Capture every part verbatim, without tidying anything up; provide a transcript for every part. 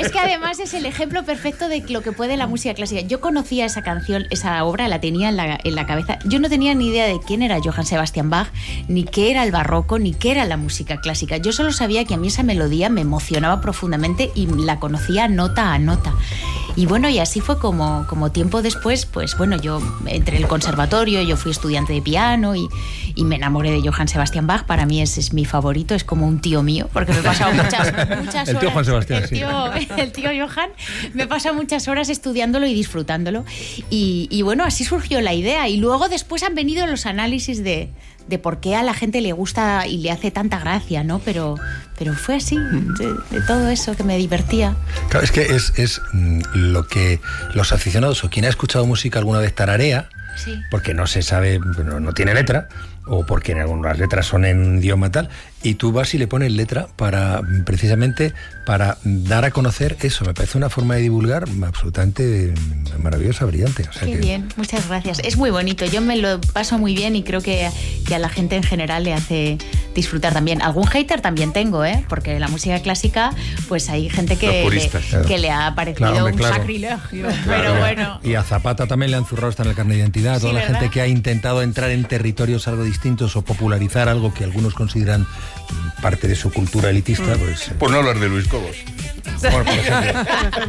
es que además es el ejemplo perfecto de lo que puede la música clásica. Yo conocía esa canción, esa obra, la tenía en la, en la cabeza. Yo no tenía ni idea de quién era Johann Sebastian Bach, ni qué era el barroco, ni qué era la música clásica. Yo solo sabía que a mí esa melodía me emocionaba profundamente y la conocía nota a nota. Y bueno, y así fue como, como tiempo después, pues bueno, yo entré en el conservatorio, yo fui estudiante de piano y, y me enamoré de Johann Sebastian Bach. Para mí es, es mi favorito, es como un tío mío, porque me he pasado muchas, muchas horas... El tío Juan Sebastián, el tío, sí. El tío Johann, me he pasado muchas horas estudiándolo y disfrutándolo. Y, y bueno, así surgió la idea. Y luego después han venido los análisis de... de por qué a la gente le gusta y le hace tanta gracia, ¿no? Pero, pero fue así, de, de todo eso que me divertía. Claro, es que es, es lo que los aficionados o quien ha escuchado música alguna vez tararea, sí. Porque no se sabe, no, no tiene letra, o porque en algunas letras son en idioma tal, y tú vas y le pones letra para, precisamente, para dar a conocer eso. Me parece una forma de divulgar absolutamente maravillosa, brillante. O sea Qué que... bien, muchas gracias. Es muy bonito, yo me lo paso muy bien y creo que, que a la gente en general le hace disfrutar también. Algún hater también tengo, ¿eh? Porque la música clásica, pues hay gente que, puristas, le, claro. que le ha parecido Claro, hombre, un claro. sacrilegio, Claro, pero bueno. Y a Zapata también le han zurrado hasta en el carnet de identidad. Sí, Toda la ¿verdad? gente que ha intentado entrar en territorios algo distintos o popularizar algo que algunos consideran parte de su cultura elitista, pues... Por no hablar de Luis Cobos. Bueno, por ejemplo.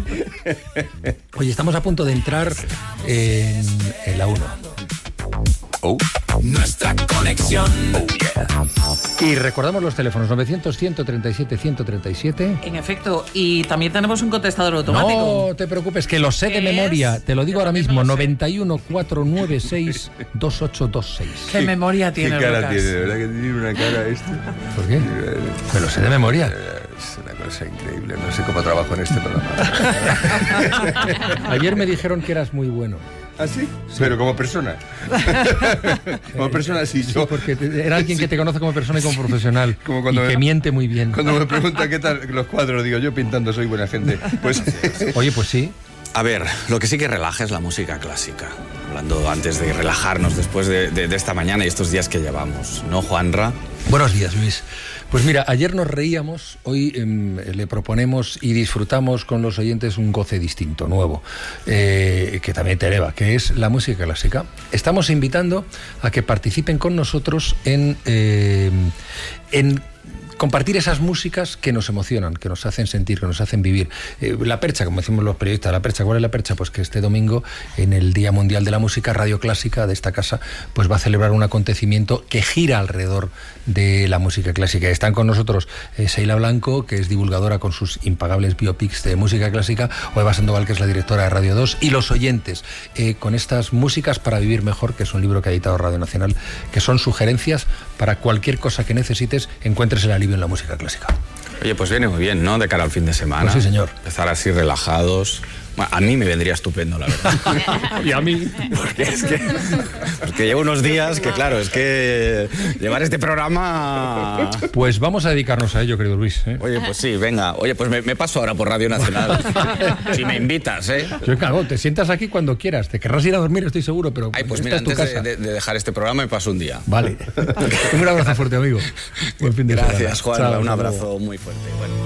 Oye, estamos a punto de entrar en, en la uno. Oh. Nuestra conexión. Oh, yeah. Y recordamos los teléfonos novecientos, ciento treinta y siete, ciento treinta y siete. En efecto, y también tenemos un contestador automático. No te preocupes, que lo sé de ¿Qué memoria. es? Te lo digo Yo ahora también mismo, me lo sé. noventa y uno, cuatrocientos noventa y seis, veintiocho veintiséis. ¿Qué memoria ¿Qué tiene, cara Lucas? tiene? ¿De verdad que tiene una cara este? ¿Por qué? Me lo sé de memoria. Es una cosa increíble. No sé cómo trabajo en este programa. Ayer me dijeron que eras muy bueno. ¿Ah, sí? Pero como persona. Como persona, sí. Sí, Yo, porque te- era alguien que te conoce como persona y como profesional. Como cuando y me- que miente muy bien. cuando me preguntan qué tal los cuadros, digo, yo pintando soy buena gente. Pues Oye, pues sí. A ver, lo que sí que relaja es la música clásica. Hablando antes de relajarnos después de, de, de esta mañana y estos días que llevamos, ¿no, Juanra? Buenos días, Luis. Pues mira, ayer nos reíamos, hoy eh, le proponemos y disfrutamos con los oyentes un goce distinto, nuevo, eh, que también te eleva, que es la música clásica. Estamos invitando a que participen con nosotros en... Eh, en compartir esas músicas que nos emocionan, que nos hacen sentir, que nos hacen vivir. Eh, la percha, como decimos los periodistas, la percha, ¿cuál es la percha? Pues que este domingo, en el Día Mundial de la Música, Radio Clásica de esta casa, pues va a celebrar un acontecimiento que gira alrededor de la música clásica. Están con nosotros eh, Seila Blanco, que es divulgadora con sus impagables biopics de música clásica, o Eva Sandoval, que es la directora de Radio dos, y los oyentes, eh, con estas músicas para vivir mejor, que es un libro que ha editado Radio Nacional, que son sugerencias para cualquier cosa que necesites, encuentres el alivio en la música clásica. Oye, pues viene muy bien, ¿no? De cara al fin de semana. Pues sí, señor. Empezar así relajados. Bueno, a mí me vendría estupendo, la verdad. Y a mí. Porque es que, porque llevo unos días que, claro, es que llevar este programa... Pues vamos a dedicarnos a ello, querido Luis, ¿eh? Oye, pues sí, venga. Oye, pues me, me paso ahora por Radio Nacional. Si me invitas, ¿eh? Yo cago, te sientas aquí cuando quieras. Te querrás ir a dormir, estoy seguro, pero Ay, pues esta mira, es tu antes casa. de, de- de dejar este programa me paso un día. Vale. Un abrazo fuerte, amigo. Buen fin de Gracias, semana. Juan. Chao, Un hasta luego. abrazo muy fuerte. Bueno.